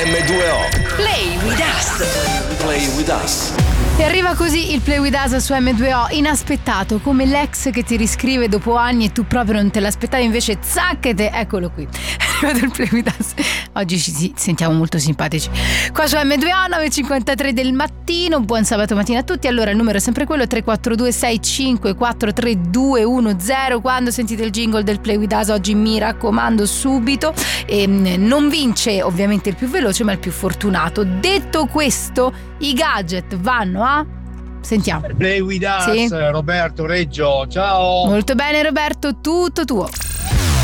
M2O. Play with us. Play with us. E arriva così il Play with Us su M2O, inaspettato, come l'ex che ti riscrive dopo anni e tu proprio non te l'aspettavi, invece zacchete, eccolo qui. È arrivato il Play with Us. Oggi ci sentiamo molto simpatici. Qua su M2O 9:53 del mattino, buon sabato mattina a tutti. Allora il numero è sempre quello, 342 65 3210. Quando sentite il jingle del Play with Us oggi, mi raccomando, subito. Non vince ovviamente il più veloce ma il più fortunato. Detto questo, i gadget vanno a... Sentiamo. Play with us, sì? Roberto Reggio, ciao. Molto bene Roberto, tutto tuo.